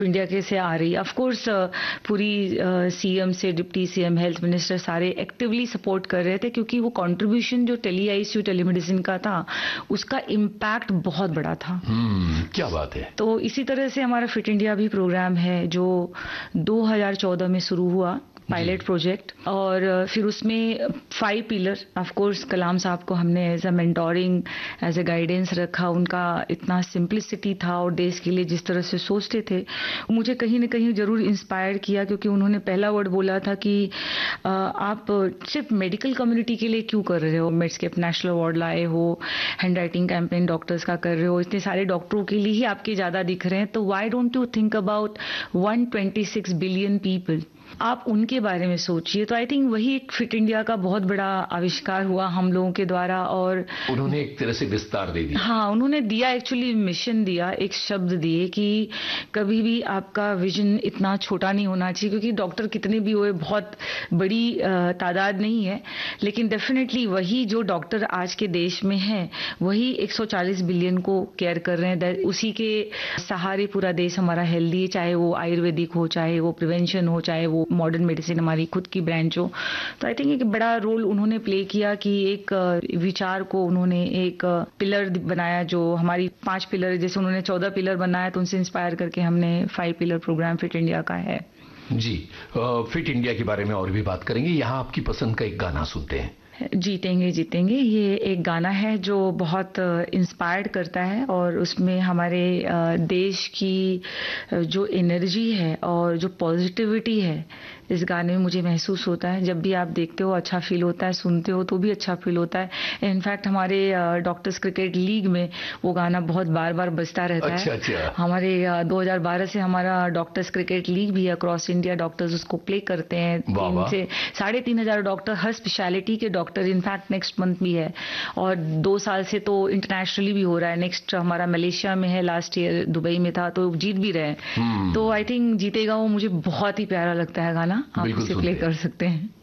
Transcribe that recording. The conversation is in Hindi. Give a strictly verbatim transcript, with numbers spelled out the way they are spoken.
इंडिया कैसे आ रही है। ऑफ कोर्स पूरी सीएम से डिप्टी सीएम, हेल्थ मिनिस्टर सारे एक्टिवली सपोर्ट कर रहे थे, क्योंकि वो कंट्रीब्यूशन जो टेली आईसीयू टेलीमेडिसिन का था उसका इम्पैक्ट बहुत बड़ा था। हम्म क्या बात है। तो इसी तरह से हमारा फिट इंडिया भी प्रोग्राम है जो दो हज़ार चौदह में शुरू हुआ, पायलट प्रोजेक्ट, और फिर उसमें फाइव पिलर। ऑफ कोर्स कलाम साहब को हमने as a mentoring, as a guidance रखा। उनका इतना सिंप्लिसिटी था और देश के लिए जिस तरह से सोचते थे, मुझे कहीं ना कहीं जरूर इंस्पायर किया, क्योंकि उन्होंने पहला वर्ड बोला था कि आप सिर्फ मेडिकल कम्युनिटी के लिए क्यों कर रहे हो, मेड्सकेप नेशनल अवार्ड लाए हो, हैंड राइटिंग कैंपेन डॉक्टर्स का कर रहे हो, इतने सारे डॉक्टरों के लिए ही आपके ज्यादा दिख रहे हैं, तो why don't you think about one twenty six billion people, आप उनके बारे में सोचिए। तो आई थिंक वही एक फिट इंडिया का बहुत बड़ा आविष्कार हुआ हम लोगों के द्वारा। और उन्होंने एक तरह से विस्तार दे दिया। हाँ, उन्होंने दिया, एक्चुअली मिशन दिया, एक शब्द दिए कि कभी भी आपका विजन इतना छोटा नहीं होना चाहिए, क्योंकि डॉक्टर कितने भी हुए बहुत बड़ी तादाद नहीं है, लेकिन डेफिनेटली वही जो डॉक्टर आज के देश में है वही एक सौ चालीस बिलियन को केयर कर रहे हैं। उसी के सहारे पूरा देश हमारा हेल्दी है, चाहे वो आयुर्वेदिक हो, चाहे वो प्रिवेंशन हो, चाहे वो मॉडर्न मेडिसिन हमारी खुद की ब्रांच हो। तो आई थिंक एक बड़ा रोल उन्होंने प्ले किया कि एक विचार को उन्होंने एक पिलर बनाया, जो हमारी पांच पिलर, जैसे उन्होंने चौदह पिलर बनाया, तो उनसे इंस्पायर करके हमने five pillar programme fit India का है। जी, फिट इंडिया के बारे में और भी बात करेंगे। यहाँ आपकी पसंद का एक गाना सुनते हैं। जीतेंगे जीतेंगे, ये एक गाना है जो बहुत इंस्पायर्ड करता है, और उसमें हमारे देश की जो एनर्जी है और जो पॉजिटिविटी है इस गाने में मुझे महसूस होता है। जब भी आप देखते हो अच्छा फील होता है, सुनते हो तो भी अच्छा फील होता है। इनफैक्ट हमारे डॉक्टर्स क्रिकेट लीग में वो गाना बहुत बार बार बजता रहता अच्छा, है। अच्छा। हमारे दो हज़ार बारह से हमारा डॉक्टर्स क्रिकेट लीग भी अक्रॉस इंडिया, डॉक्टर्स उसको प्ले करते हैं। तीन से साढ़े तीन हजार डॉक्टर, हर स्पेशलिटी के डॉक्टर, इनफैक्ट नेक्स्ट मंथ भी है, और दो साल से तो इंटरनेशनली भी हो रहा है। नेक्स्ट हमारा मलेशिया में है, लास्ट ईयर दुबई में था, तो जीत भी रहे हैं। तो आई थिंक जीतेगा वो मुझे बहुत ही प्यारा लगता है गाना, आप उसे प्ले कर सकते हैं।